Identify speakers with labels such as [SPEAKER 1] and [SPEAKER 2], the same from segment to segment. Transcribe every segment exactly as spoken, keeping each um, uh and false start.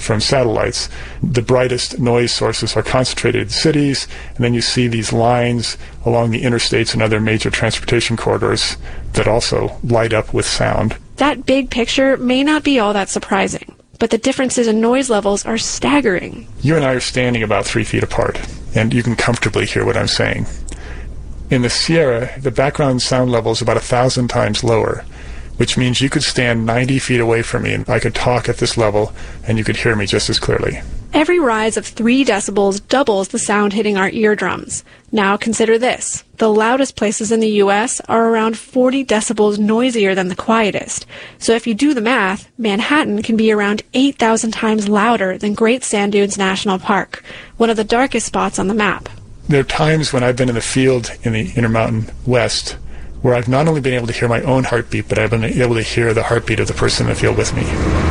[SPEAKER 1] from satellites. The brightest noise sources are concentrated in cities, and then you see these lines along the interstates and other major transportation corridors that also light up with sound.
[SPEAKER 2] That big picture may not be all that surprising, but the differences in noise levels are staggering.
[SPEAKER 1] You and I are standing about three feet apart, and you can comfortably hear what I'm saying. In the Sierra, the background sound level is about a thousand times lower, which means you could stand ninety feet away from me and I could talk at this level and you could hear me just as clearly.
[SPEAKER 2] Every rise of three decibels doubles the sound hitting our eardrums. Now consider this. The loudest places in the U S are around forty decibels noisier than the quietest. So if you do the math, Manhattan can be around eight thousand times louder than Great Sand Dunes National Park, one of the darkest spots on the map.
[SPEAKER 1] There are times when I've been in the field in the Intermountain West where I've not only been able to hear my own heartbeat, but I've been able to hear the heartbeat of the person in the field with me.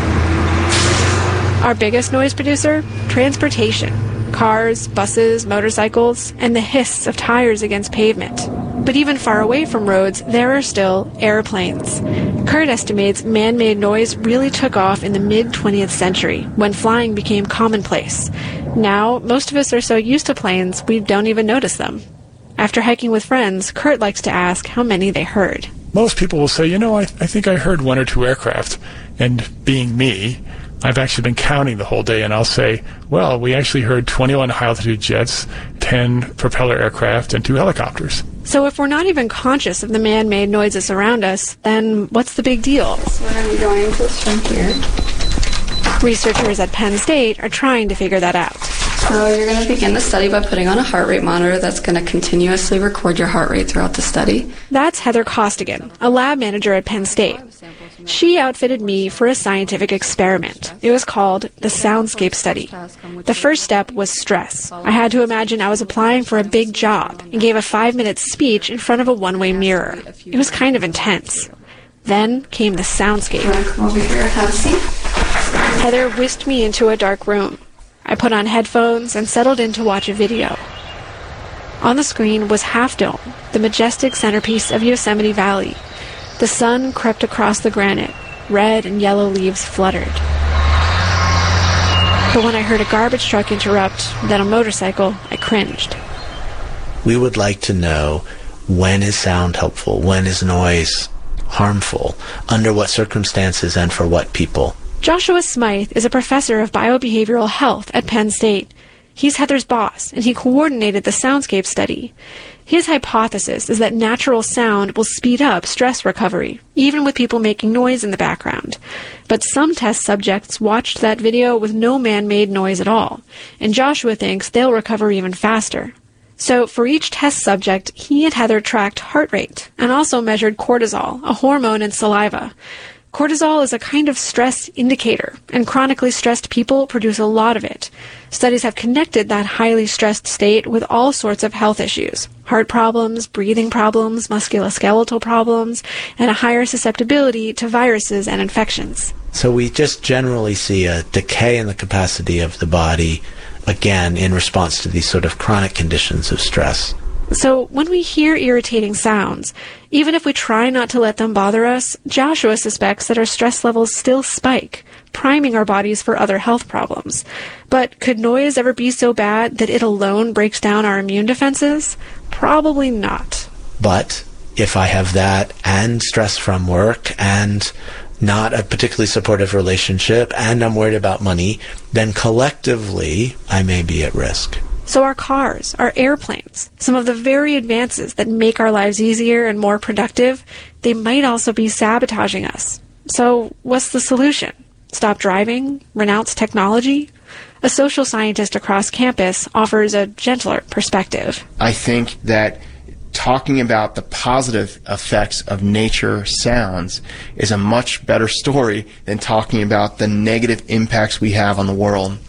[SPEAKER 2] Our biggest noise producer? Transportation. Cars, buses, motorcycles, and the hiss of tires against pavement. But even far away from roads, there are still airplanes. Kurt estimates man-made noise really took off in the mid-twentieth century, when flying became commonplace. Now, most of us are so used to planes, we don't even notice them. After hiking with friends, Kurt likes to ask how many they heard.
[SPEAKER 1] Most people will say, you know, I, I think I heard one or two aircraft. And being me, I've actually been counting the whole day, and I'll say, well, we actually heard twenty-one high-altitude jets, ten propeller aircraft, and two helicopters.
[SPEAKER 2] So if we're not even conscious of the man-made noises around us, then what's the big deal?
[SPEAKER 3] So we're going to be going to this from here.
[SPEAKER 2] Researchers at Penn State are trying to figure that out.
[SPEAKER 3] So you're going to begin the study by putting on a heart rate monitor that's going to continuously record your heart rate throughout the study.
[SPEAKER 2] That's Heather Costigan, a lab manager at Penn State. She outfitted me for a scientific experiment. It was called the Soundscape Study. The first step was stress. I had to imagine I was applying for a big job and gave a five-minute speech in front of a one-way mirror. It was kind of intense. Then came the soundscape.
[SPEAKER 3] Come over here, have a seat.
[SPEAKER 2] Heather whisked me into a dark room. I put on headphones and settled in to watch a video. On the screen was Half Dome, the majestic centerpiece of Yosemite Valley. The sun crept across the granite. Red and yellow leaves fluttered. But when I heard a garbage truck interrupt, then a motorcycle, I cringed.
[SPEAKER 4] We would like to know, when is sound helpful? When is noise harmful? Under what circumstances and for what people?
[SPEAKER 2] Joshua Smythe is a professor of biobehavioral health at Penn State. He's Heather's boss, and he coordinated the Soundscape study. His hypothesis is that natural sound will speed up stress recovery, even with people making noise in the background. But some test subjects watched that video with no man-made noise at all, and Joshua thinks they'll recover even faster. So for each test subject, he and Heather tracked heart rate and also measured cortisol, a hormone in saliva. Cortisol is a kind of stress indicator, and chronically stressed people produce a lot of it. Studies have connected that highly stressed state with all sorts of health issues: heart problems, breathing problems, musculoskeletal problems, and a higher susceptibility to viruses and infections.
[SPEAKER 4] So we just generally see a decay in the capacity of the body, again, in response to these sort of chronic conditions of stress.
[SPEAKER 2] So when we hear irritating sounds, even if we try not to let them bother us, Joshua suspects that our stress levels still spike, priming our bodies for other health problems. But could noise ever be so bad that it alone breaks down our immune defenses? Probably not.
[SPEAKER 4] But if I have that and stress from work and not a particularly supportive relationship and I'm worried about money, then collectively I may be at risk.
[SPEAKER 2] So our cars, our airplanes, some of the very advances that make our lives easier and more productive, they might also be sabotaging us. So what's the solution? Stop driving? Renounce technology? A social scientist across campus offers a gentler perspective.
[SPEAKER 5] I think that talking about the positive effects of nature sounds is a much better story than talking about the negative impacts we have on the world.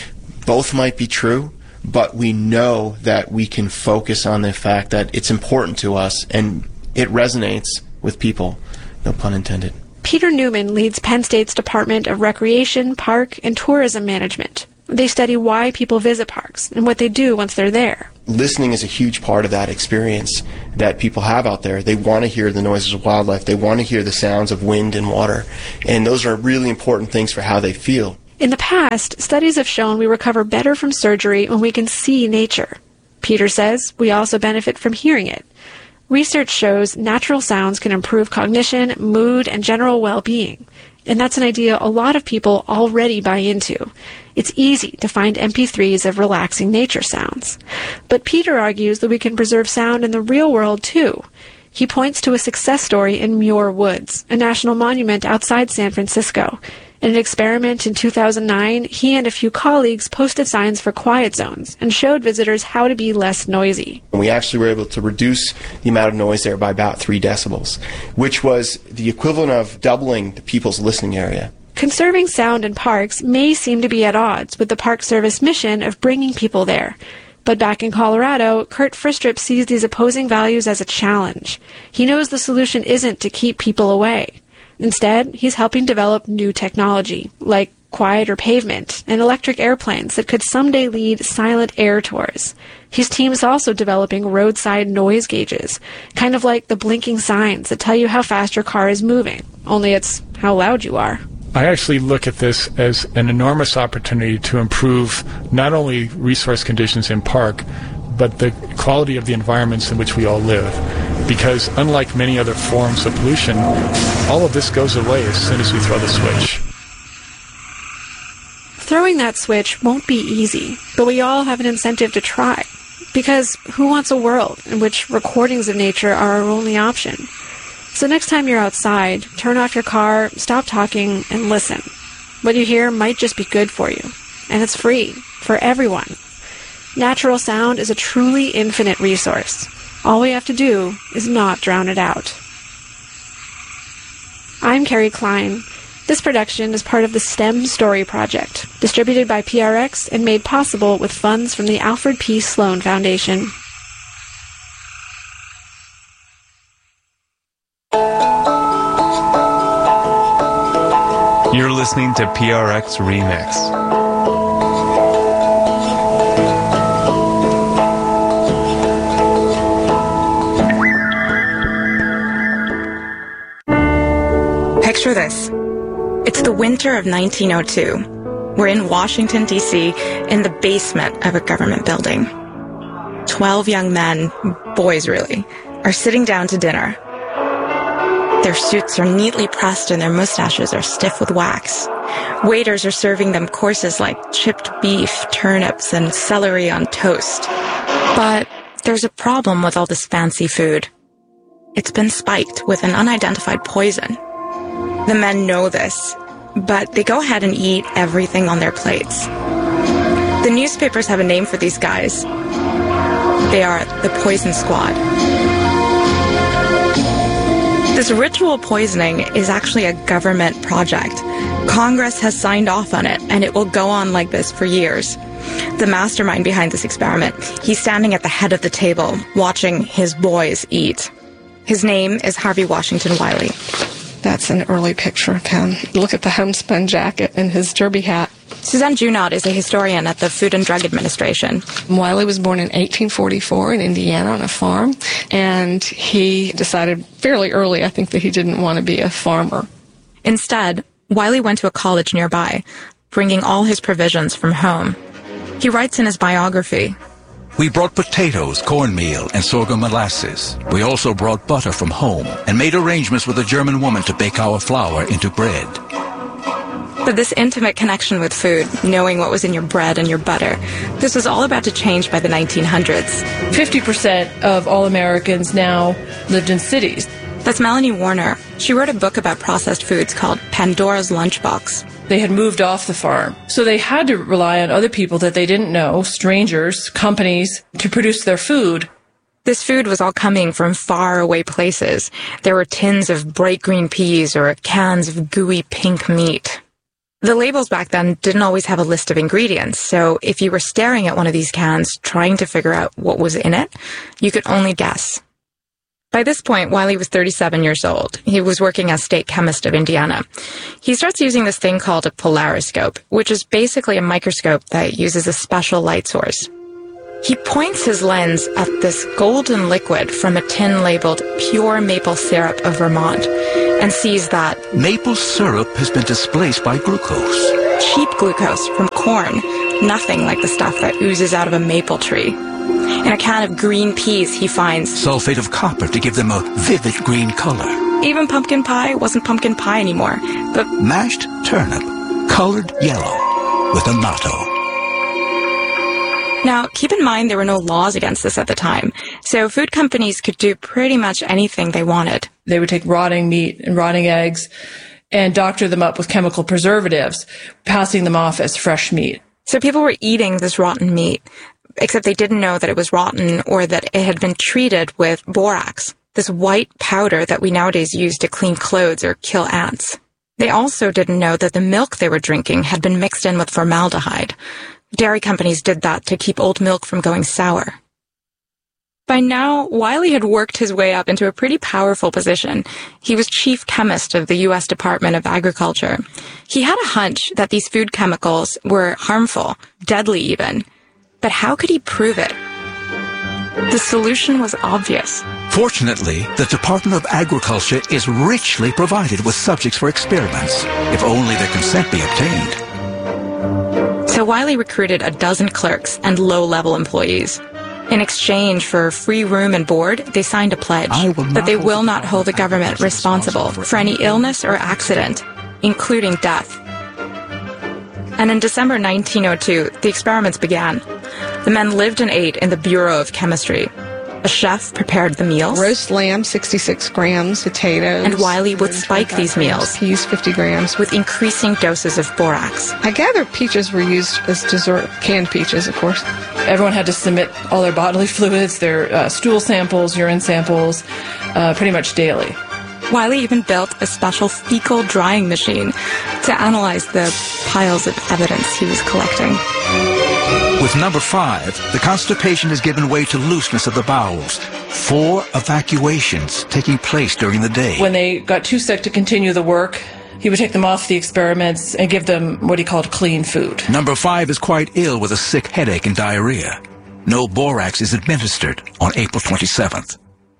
[SPEAKER 5] Both might be true, but we know that we can focus on the fact that it's important to us and it resonates with people, no pun intended.
[SPEAKER 2] Peter Newman leads Penn State's Department of Recreation, Park, and Tourism Management. They study why people visit parks and what they do once they're there.
[SPEAKER 5] Listening is a huge part of that experience that people have out there. They want to hear the noises of wildlife. They want to hear the sounds of wind and water. And those are really important things for how they feel.
[SPEAKER 2] In the past, studies have shown we recover better from surgery when we can see nature. Peter says we also benefit from hearing it. Research shows natural sounds can improve cognition, mood, and general well-being. And that's an idea a lot of people already buy into. It's easy to find M P threes of relaxing nature sounds. But Peter argues that we can preserve sound in the real world, too. He points to a success story in Muir Woods, a national monument outside San Francisco. In an experiment in two thousand nine, he and a few colleagues posted signs for quiet zones and showed visitors how to be less noisy.
[SPEAKER 5] We actually were able to reduce the amount of noise there by about three decibels, which was the equivalent of doubling the people's listening area.
[SPEAKER 2] Conserving sound in parks may seem to be at odds with the Park Service mission of bringing people there. But back in Colorado, Kurt Fristrup sees these opposing values as a challenge. He knows the solution isn't to keep people away. Instead, he's helping develop new technology, like quieter pavement and electric airplanes that could someday lead silent air tours. His team is also developing roadside noise gauges, kind of like the blinking signs that tell you how fast your car is moving, only it's how loud you are.
[SPEAKER 1] I actually look at this as an enormous opportunity to improve not only resource conditions in park, but the quality of the environments in which we all live. Because unlike many other forms of pollution, all of this goes away as soon as we throw the switch.
[SPEAKER 2] Throwing that switch won't be easy, but we all have an incentive to try. Because who wants a world in which recordings of nature are our only option? So next time you're outside, turn off your car, stop talking, and listen. What you hear might just be good for you. And it's free, for everyone. Natural sound is a truly infinite resource. All we have to do is not drown it out. I'm Carrie Klein. This production is part of the STEM Story Project, distributed by P R X and made possible with funds from the Alfred P. Sloan Foundation.
[SPEAKER 6] You're listening to P R X Remix.
[SPEAKER 7] Picture this. It's the winter of nineteen oh two. We're in Washington, D C, in the basement of a government building. Twelve young men, boys really, are sitting down to dinner. Their suits are neatly pressed and their mustaches are stiff with wax. Waiters are serving them courses like chipped beef, turnips, and celery on toast. But there's a problem with all this fancy food. It's been spiked with an unidentified poison. The men know this, but they go ahead and eat everything on their plates. The newspapers have a name for these guys. They are the Poison Squad. This ritual poisoning is actually a government project. Congress has signed off on it, and it will go on like this for years. The mastermind behind this experiment, he's standing at the head of the table, watching his boys eat. His name is Harvey Washington Wiley.
[SPEAKER 8] That's an early picture, Ken. Look at the homespun jacket and his derby hat.
[SPEAKER 7] Suzanne Junod is a historian at the Food and Drug Administration.
[SPEAKER 8] Wiley was born in eighteen forty-four in Indiana on a farm, and he decided fairly early, I think, that he didn't want to be a farmer.
[SPEAKER 7] Instead, Wiley went to a college nearby, bringing all his provisions from home. He writes in his biography,
[SPEAKER 9] "We brought potatoes, cornmeal, and sorghum molasses. We also brought butter from home and made arrangements with a German woman to bake our flour into bread."
[SPEAKER 7] But this intimate connection with food, knowing what was in your bread and your butter, this was all about to change by the nineteen hundreds.
[SPEAKER 10] fifty percent of all Americans now lived in cities.
[SPEAKER 7] That's Melanie Warner. She wrote a book about processed foods called Pandora's Lunchbox.
[SPEAKER 10] They had moved off the farm, so they had to rely on other people that they didn't know, strangers, companies, to produce their food.
[SPEAKER 7] This food was all coming from far away places. There were tins of bright green peas or cans of gooey pink meat. The labels back then didn't always have a list of ingredients, so if you were staring at one of these cans trying to figure out what was in it, you could only guess. By this point, Wiley was thirty-seven years old. He was working as state chemist of Indiana. He starts using this thing called a polariscope, which is basically a microscope that uses a special light source. He points his lens at this golden liquid from a tin labeled Pure Maple Syrup of Vermont and sees that
[SPEAKER 9] maple syrup has been displaced by glucose.
[SPEAKER 7] cheap glucose from corn, nothing like the stuff that oozes out of a maple tree. In a can of green peas, he finds
[SPEAKER 9] sulfate of copper to give them a vivid green color.
[SPEAKER 7] Even pumpkin pie wasn't pumpkin pie anymore, but
[SPEAKER 9] mashed turnip, colored yellow, with a motto.
[SPEAKER 7] Now, keep in mind there were no laws against this at the time, so food companies could do pretty much anything they wanted.
[SPEAKER 10] They would take rotting meat and rotting eggs and doctor them up with chemical preservatives, passing them off as fresh meat.
[SPEAKER 7] So people were eating this rotten meat, except they didn't know that it was rotten or that it had been treated with borax, this white powder that we nowadays use to clean clothes or kill ants. They also didn't know that the milk they were drinking had been mixed in with formaldehyde. Dairy companies did that to keep old milk from going sour. By now, Wiley had worked his way up into a pretty powerful position. He was chief chemist of the U S Department of Agriculture. He had a hunch that these food chemicals were harmful, deadly even. But how could he prove it? The solution was obvious.
[SPEAKER 9] Fortunately, the Department of Agriculture is richly provided with subjects for experiments, if only their consent be obtained.
[SPEAKER 7] So Wiley recruited a dozen clerks and low-level employees. In exchange for free room and board, they signed a pledge that they will not hold the government responsible for any illness or accident, including death. And in December nineteen oh two, the experiments began. The men lived and ate in the Bureau of Chemistry. A chef prepared the meals.
[SPEAKER 8] Roast lamb, sixty-six grams, potatoes.
[SPEAKER 7] And Wiley would spike these meals.
[SPEAKER 8] Peas, fifty grams.
[SPEAKER 7] With increasing doses of borax.
[SPEAKER 8] I gather peaches were used as dessert, canned peaches, of course.
[SPEAKER 10] Everyone had to submit all their bodily fluids, their uh, stool samples, urine samples, uh, pretty much daily.
[SPEAKER 7] Wiley even built a special fecal drying machine to analyze the piles of evidence he was collecting.
[SPEAKER 9] With number five, the constipation has given way to looseness of the bowels. Four evacuations taking place during the day.
[SPEAKER 10] When they got too sick to continue the work, he would take them off the experiments and give them what he called clean food.
[SPEAKER 9] Number five is quite ill with a sick headache and diarrhea. No borax is administered on April twenty-seventh.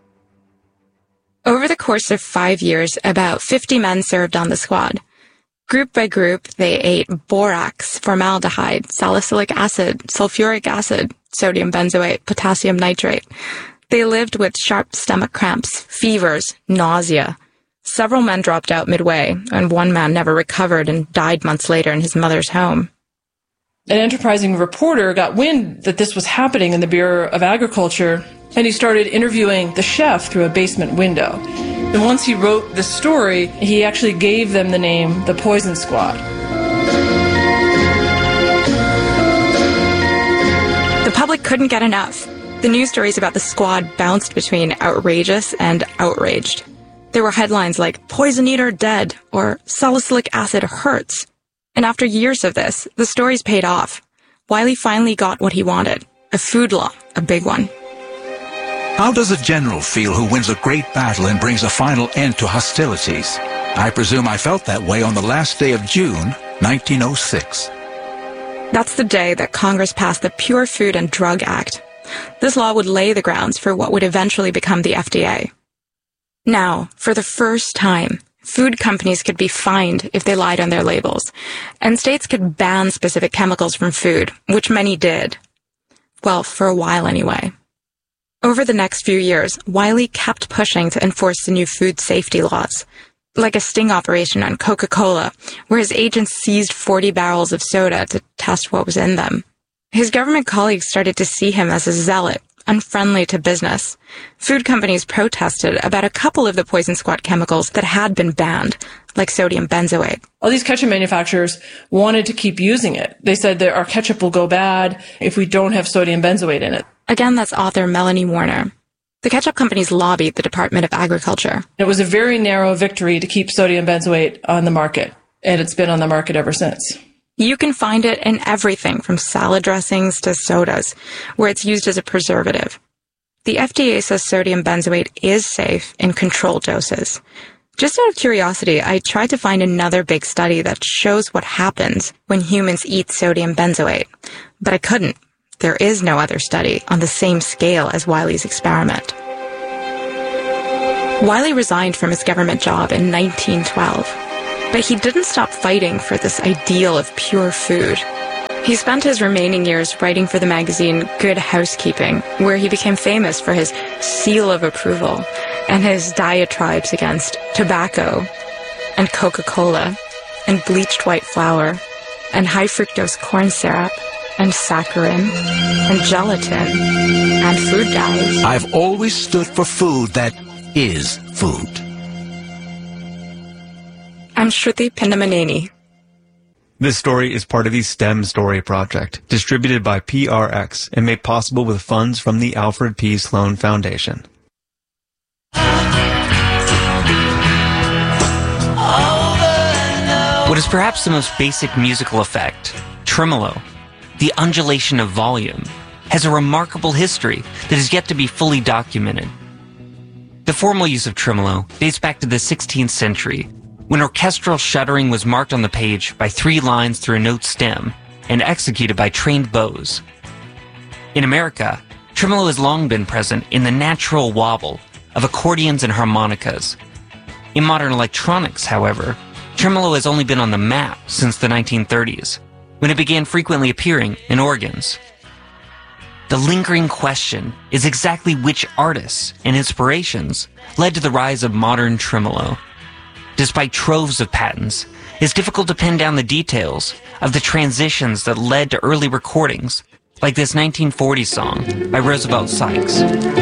[SPEAKER 7] Over the course of five years, about fifty men served on the squad. Group by group, they ate borax, formaldehyde, salicylic acid, sulfuric acid, sodium benzoate, potassium nitrate. They lived with sharp stomach cramps, fevers, nausea. Several men dropped out midway, and one man never recovered and died months later in his mother's home.
[SPEAKER 10] An enterprising reporter got wind that this was happening in the Bureau of Agriculture, and he started interviewing the chef through a basement window. And once he wrote the story, he actually gave them the name the Poison Squad.
[SPEAKER 7] The public couldn't get enough. The news stories about the squad bounced between outrageous and outraged. There were headlines like, "Poison Eater Dead," or "Salicylic Acid Hurts." And after years of this, the stories paid off. Wiley finally got what he wanted, a food law, a big one.
[SPEAKER 9] How does a general feel who wins a great battle and brings a final end to hostilities? I presume I felt that way on the last day of June, nineteen oh six.
[SPEAKER 7] That's the day that Congress passed the Pure Food and Drug Act. This law would lay the grounds for what would eventually become the F D A. Now, for the first time, food companies could be fined if they lied on their labels, and states could ban specific chemicals from food, which many did. Well, for a while anyway. Over the next few years, Wiley kept pushing to enforce the new food safety laws, like a sting operation on Coca-Cola, where his agents seized forty barrels of soda to test what was in them. His government colleagues started to see him as a zealot, unfriendly to business. Food companies protested about a couple of the Poison Squad chemicals that had been banned, like sodium benzoate.
[SPEAKER 10] All these ketchup manufacturers wanted to keep using it. They said that our ketchup will go bad if we don't have sodium benzoate in it.
[SPEAKER 7] Again, that's author Melanie Warner. The ketchup companies lobbied the Department of Agriculture.
[SPEAKER 10] It was a very narrow victory to keep sodium benzoate on the market, and it's been on the market ever since.
[SPEAKER 7] You can find it in everything from salad dressings to sodas, where it's used as a preservative. The F D A says sodium benzoate is safe in controlled doses. Just out of curiosity, I tried to find another big study that shows what happens when humans eat sodium benzoate, but I couldn't. There is no other study on the same scale as Wiley's experiment. Wiley resigned from his government job in nineteen twelve. But he didn't stop fighting for this ideal of pure food. He spent his remaining years writing for the magazine Good Housekeeping, where he became famous for his seal of approval and his diatribes against tobacco and Coca-Cola and bleached white flour and high fructose corn syrup and saccharin and gelatin and food dyes.
[SPEAKER 9] I've always stood for food that is food.
[SPEAKER 7] I'm Shruti Pindamaneni.
[SPEAKER 6] This story is part of the STEM Story Project, distributed by P R X and made possible with funds from the Alfred P. Sloan Foundation.
[SPEAKER 11] What is perhaps the most basic musical effect, tremolo, the undulation of volume, has a remarkable history that is yet to be fully documented. The formal use of tremolo dates back to the sixteenth century, when orchestral shuddering was marked on the page by three lines through a note stem and executed by trained bows. In America, tremolo has long been present in the natural wobble of accordions and harmonicas. In modern electronics, however, tremolo has only been on the map since the nineteen thirties, when it began frequently appearing in organs. The lingering question is exactly which artists and inspirations led to the rise of modern tremolo. Despite troves of patents, it's difficult to pin down the details of the transitions that led to early recordings, like this nineteen forty song by Roosevelt Sykes.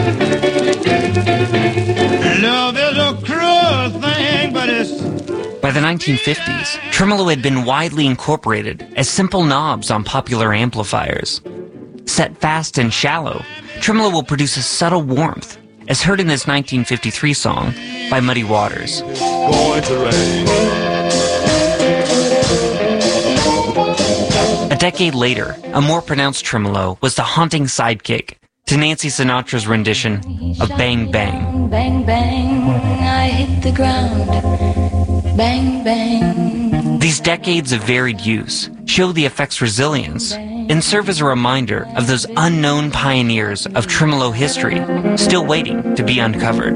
[SPEAKER 12] Love is a cruel thing, but it's...
[SPEAKER 11] By the nineteen fifties, tremolo had been widely incorporated as simple knobs on popular amplifiers. Set fast and shallow, tremolo will produce a subtle warmth, as heard in this nineteen fifty-three song by Muddy Waters.
[SPEAKER 12] Going to rain.
[SPEAKER 11] A decade later, a more pronounced tremolo was the haunting sidekick to Nancy Sinatra's rendition of Bang Bang.
[SPEAKER 13] Bang, bang, I hit the ground. Bang, bang.
[SPEAKER 11] These decades of varied use show the effect's resilience and serve as a reminder of those unknown pioneers of tremolo history still waiting to be uncovered.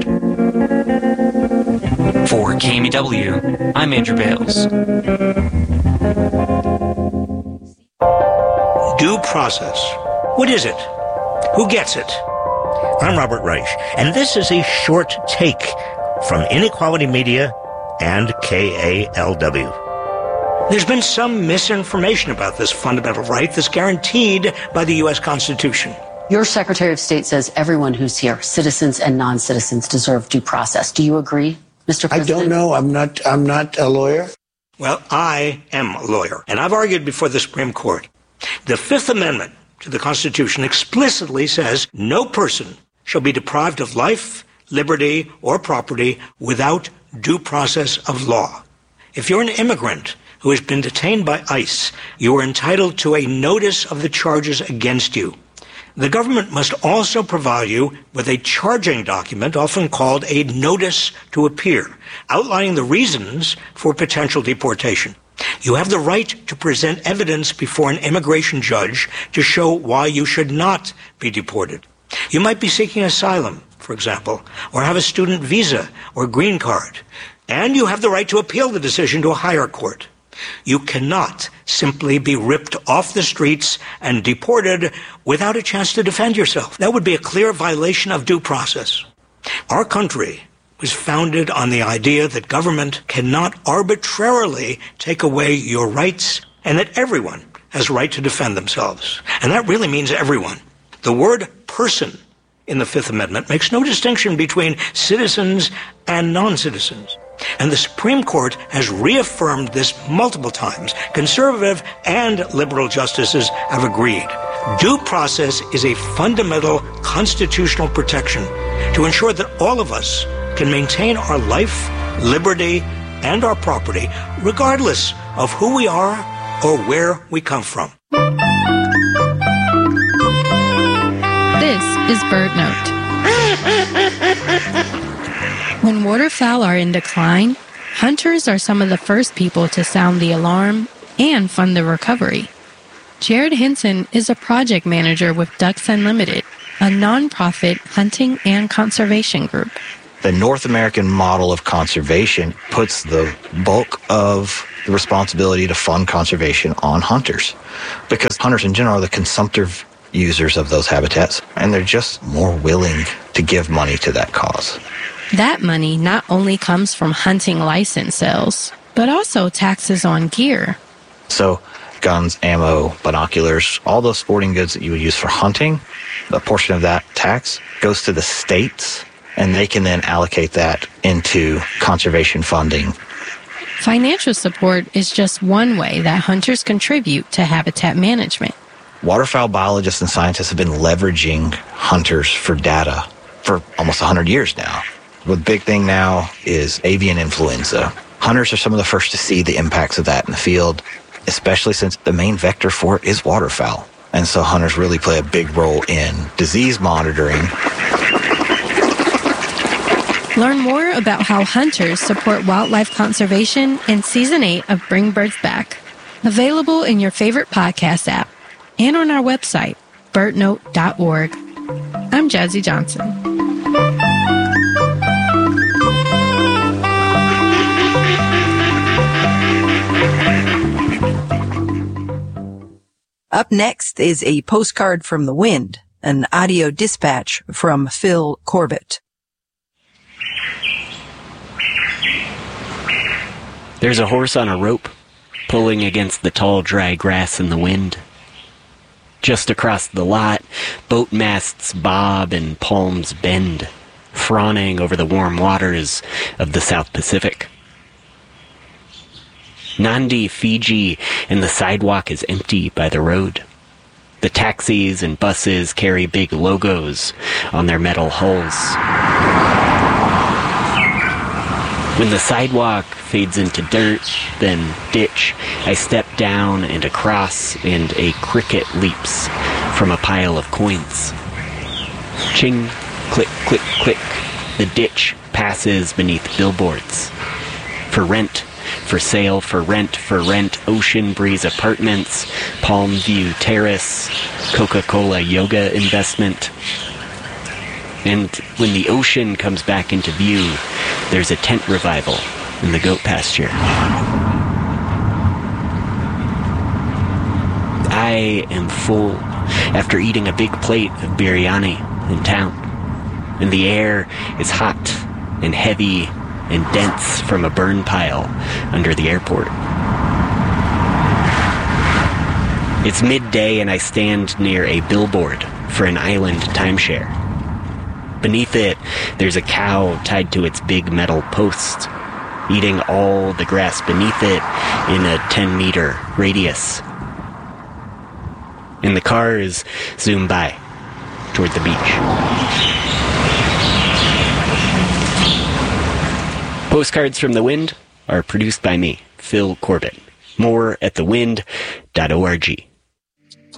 [SPEAKER 11] For K M E W, I'm Andrew Bales.
[SPEAKER 14] Due process. What is it? Who gets it? I'm Robert Reich, and this is a short take from Inequality Media and K A L W. There's been some misinformation about this fundamental right that's guaranteed by the U S Constitution.
[SPEAKER 15] Your Secretary of State says everyone who's here, citizens and non-citizens, deserve due process. Do you agree, Mister President?
[SPEAKER 16] I don't know. I'm not, I'm not a lawyer.
[SPEAKER 14] Well, I am a lawyer, and I've argued before the Supreme Court. The Fifth Amendment to the Constitution explicitly says no person shall be deprived of life, liberty, or property without due process of law. If you're an immigrant who has been detained by ICE, you are entitled to a notice of the charges against you. The government must also provide you with a charging document, often called a notice to appear, outlining the reasons for potential deportation. You have the right to present evidence before an immigration judge to show why you should not be deported. You might be seeking asylum, for example, or have a student visa or green card, and you have the right to appeal the decision to a higher court. You cannot simply be ripped off the streets and deported without a chance to defend yourself. That would be a clear violation of due process. Our country was founded on the idea that government cannot arbitrarily take away your rights and that everyone has a right to defend themselves. And that really means everyone. The word person in the Fifth Amendment makes no distinction between citizens and non-citizens. And the Supreme Court has reaffirmed this multiple times. Conservative and liberal justices have agreed. Due process is a fundamental constitutional protection to ensure that all of us can maintain our life, liberty, and our property, regardless of who we are or where we come from.
[SPEAKER 17] This is BirdNote. When waterfowl are in decline, hunters are some of the first people to sound the alarm and fund the recovery. Jared Hinson is a project manager with Ducks Unlimited, a nonprofit hunting and conservation group.
[SPEAKER 18] The North American model of conservation puts the bulk of the responsibility to fund conservation on hunters, because hunters in general are the consumptive users of those habitats, and they're just more willing to give money to that cause.
[SPEAKER 17] That money not only comes from hunting license sales, but also taxes on gear.
[SPEAKER 18] So guns, ammo, binoculars, all those sporting goods that you would use for hunting, a portion of that tax goes to the states, and they can then allocate that into conservation funding.
[SPEAKER 17] Financial support is just one way that hunters contribute to habitat management.
[SPEAKER 18] Waterfowl biologists and scientists have been leveraging hunters for data for almost one hundred years now. The big thing now is avian influenza. Hunters are some of the first to see the impacts of that in the field, especially since the main vector for it is waterfowl. And so hunters really play a big role in disease monitoring.
[SPEAKER 17] Learn more about how hunters support wildlife conservation in Season eight of Bring Birds Back. Available in your favorite podcast app and on our website, bird note dot org. I'm Jazzy Johnson.
[SPEAKER 19] Up next is a postcard from the wind, an audio dispatch from Phil Corbett.
[SPEAKER 20] There's a horse on a rope, pulling against the tall, dry grass in the wind. Just across the lot, boat masts bob and palms bend, fawning over the warm waters of the South Pacific. Nandi, Fiji, and the sidewalk is empty by the road. The taxis and buses carry big logos on their metal hulls. When the sidewalk fades into dirt, then ditch, I step down and across, and a cricket leaps from a pile of coins. Ching, click, click, click. The ditch passes beneath billboards. For rent, for sale, for rent, for rent, Ocean Breeze Apartments, Palm View Terrace, Coca-Cola Yoga Investment. And when the ocean comes back into view, there's a tent revival in the goat pasture. I am full after eating a big plate of biryani in town, and the air is hot and heavy and dense from a burn pile under the airport. It's midday and I stand near a billboard for an island timeshare. Beneath it, there's a cow tied to its big metal post, eating all the grass beneath it in a ten-meter radius. And the cars zoom by toward the beach. Postcards from the Wind are produced by me, Phil Corbett. More at the wind dot org.